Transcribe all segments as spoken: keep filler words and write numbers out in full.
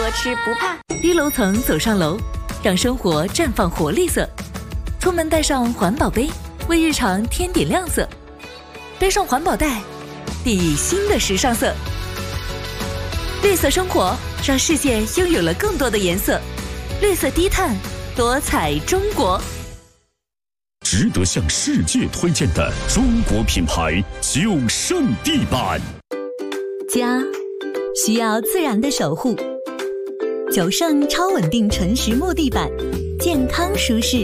多吃不怕。 低楼层走上楼，让生活绽放活力色。出门带上环保杯，为日常添点亮色。背上环保袋，递以新的时尚色。绿色生活，让世界拥有了更多的颜色。绿色低碳，多彩中国。 值得向世界推荐的中国品牌九胜地板。 家需要自然的守护，九胜超稳定纯实木地板，健康舒适。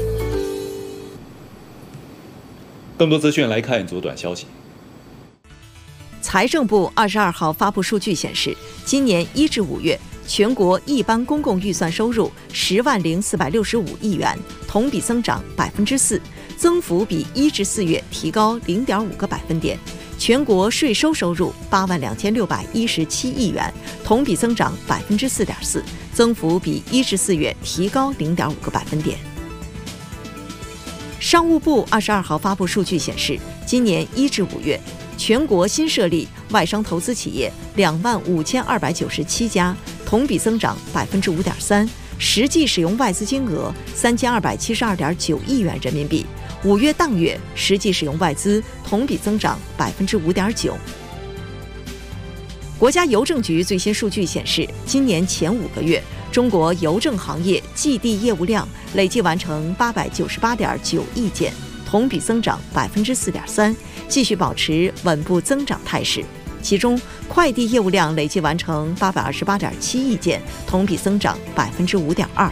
更多资讯来看一组短消息。 财政部二十二号发布数据显示，今年一至五月，全国一般公共预算收入十万零四百六十五亿元，同比增长百分之四，增幅比一至四月提高零点五个百分点。全国税收收入八万两千六百一十七亿元，同比增长百分之四点四，增幅比一至四月提高零点五个百分点。商务部二十二号发布数据显示，今年一至五月，全国新设立外商投资企业两万五千二百九十七家，同比增长百分之五点三，实际使用外资金额三千二百七十二点九亿元人民币。五月当月实际使用外资同比增长百分之五点九。国家邮政局最新数据显示，今年前五个月，中国邮政行业寄递业务量累计完成八百九十八点九亿件，同比增长百分之四点三，继续保持稳步增长态势。其中，快递业务量累计完成八百二十八点七亿件，同比增长百分之五点二。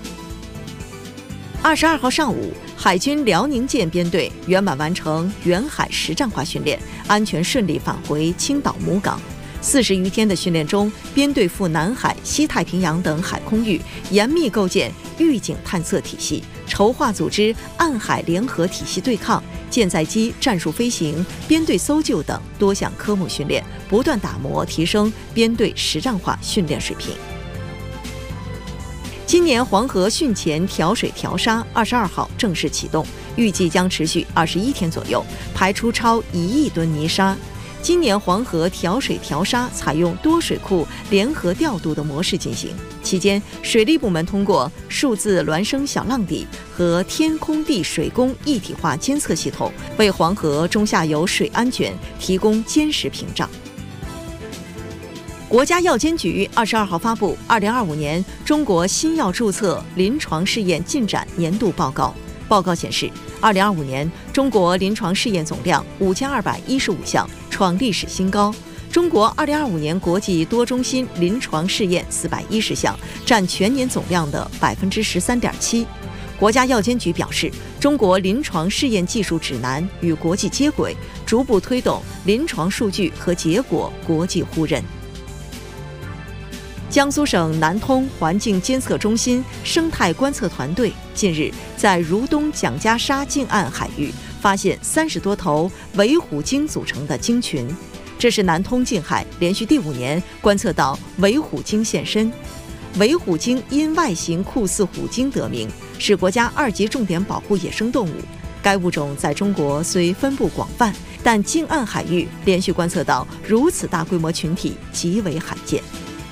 二十二号上午，海军辽宁舰编队圆满完成远海实战化训练，安全顺利返回青岛母港。四十余天的训练中，编队赴南海、西太平洋等海空域，严密构建预警探测体系，筹划组织暗海联合体系对抗、舰载机战术飞行、编队搜救等多项科目训练，不断打磨提升编队实战化训练水平。今年黄河汛前调水调沙二十二号正式启动，预计将持续二十一天左右，排出超一亿吨泥沙。今年黄河调水调沙采用多水库联合调度的模式进行，期间水利部门通过数字孪生小浪底和天空地水工一体化监测系统，为黄河中下游水安全提供坚实屏障。国家药监局二十二号发布二零二五年中国新药注册临床试验进展年度报告。报告显示，二零二五年中国临床试验总量五千二百一十五项，创历史新高。中国二零二五年国际多中心临床试验四百一十项，占全年总量的百分之十三点七。国家药监局表示，中国临床试验技术指南与国际接轨，逐步推动临床数据和结果国际互认。江苏省南通环境监测中心生态观测团队近日在如东蒋家沙近岸海域发现三十多头尾虎鲸组成的鲸群，这是南通近海连续第五年观测到尾虎鲸现身。尾虎鲸因外形酷似虎鲸得名，是国家二级重点保护野生动物。该物种在中国虽分布广泛，但近岸海域连续观测到如此大规模群体极为罕见。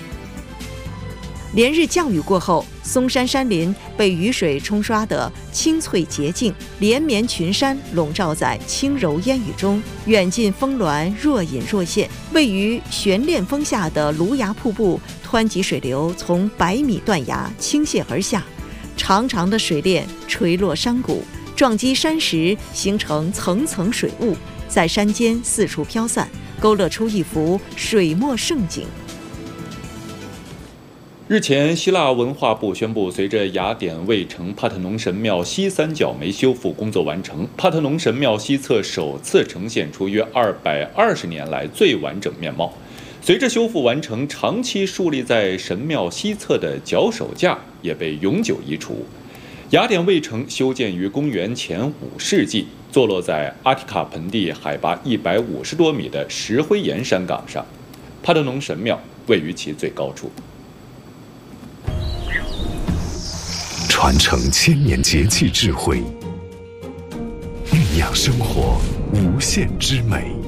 连日降雨过后，嵩山山林被雨水冲刷得清脆洁净，连绵群山笼罩在轻柔烟雨中，远近峰峦若隐若现。位于悬链峰下的芦芽瀑布湍急水流从百米断崖倾泻而下，长长的水链垂落山谷，撞击山石形成层层水雾，在山间四处飘散，勾勒出一幅水墨盛景。 日前，希腊文化部宣布，随着雅典卫城帕特农神庙西三角门修复工作完成，帕特农神庙西侧首次呈现出约二百二十年来最完整面貌。随着修复完成，长期竖立在神庙西侧的脚手架也被永久移除。雅典卫城修建于公元前五世纪，坐落在阿提卡盆地海拔一百五十多米的石灰岩山岗上，帕特农神庙位于其最高处。 传承千年节气智慧，酝酿生活无限之美。